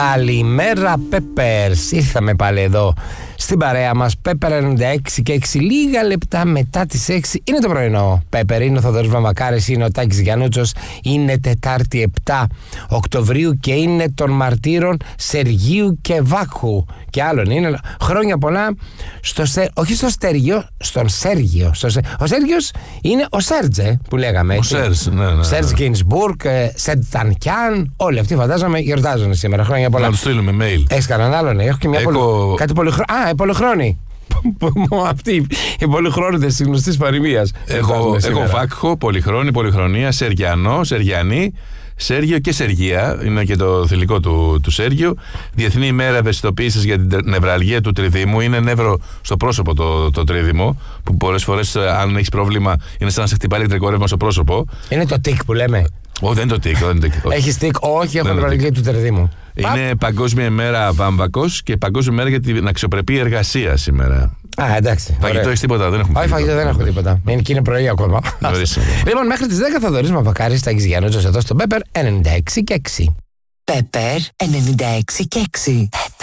Καλημέρα Peppers, ήρθαμε πάλι εδώ στην παρέα μας. Pepper 96 και 6, λίγα λεπτά μετά τις 6 είναι το πρωινό. Pepper, είναι ο Θοδωρής Βαμβακάρης, είναι ο Τάκης Γιαννούτσος. Είναι Τετάρτη 7 Οκτωβρίου και είναι των μαρτύρων Σεργίου και Βάκχου και άλλων. Είναι χρόνια πολλά όχι στο Στέργιο, στον Σέργιο. Ο Σέργιος είναι ο Σέρτζε που λέγαμε. Ο Σέρτζ, ναι. Σέρτζ Γκίνσμπουργκ, Σεντανκιάν, όλοι αυτοί φαντάζομαι γιορτάζουν σήμερα. Χρόνια πολλά. Να του στείλουμε mail. Έχεις κανέναν άλλον? Έχω και μια κάτι πολυχρόνη. Αυτοί οι πολυχρόνιδες της γνωστής παροιμίας. Έχω Βάκχο, πολυχρονία, Σεργιανό, Σεργιανή, Σέργιο και Σεργία. Είναι και το θηλυκό του Σέργιου. Διεθνή ημέρα ευαισθητοποίησης για την νευραλγία του τριδήμου. Είναι νεύρο στο πρόσωπο το τρίδημο, που πολλές φορές, αν έχεις πρόβλημα, είναι σαν να σε χτυπάει ηλεκτρικό ρεύμα στο πρόσωπο. Είναι το τικ που λέμε. Όχι, δεν είναι το τικ. Έχεις τικ? Όχι, έχω νευραλγία του τριδήμου. Είναι Παγκόσμια ημέρα Βάμβακος και Παγκόσμια ημέρα για την αξιοπρεπή εργασία σήμερα. Α, εντάξει. Φαγητό έχεις τίποτα? Δεν έχουμε. Όχι, φαγητό δεν έχω τίποτα. Είναι και είναι πρωί ακόμα. Λοιπόν, μέχρι τις 10 Θοδωρής Βαμβακάρης, Τάκης Γιαννούτσος εδώ στο Pepper 96 και 6. Pepper 96 και 6.